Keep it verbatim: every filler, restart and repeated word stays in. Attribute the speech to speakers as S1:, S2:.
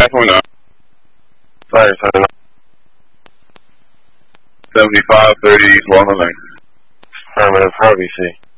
S1: nine point nine.
S2: Fire, seven.
S1: seventy-five thirty, long lane.
S2: Affirmative, R B C.